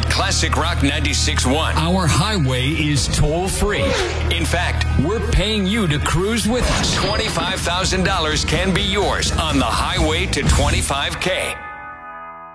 at Classic Rock 96.1. Our highway is toll-free. In fact, We're paying you to cruise with us. $25,000 can be yours on the highway to 25K.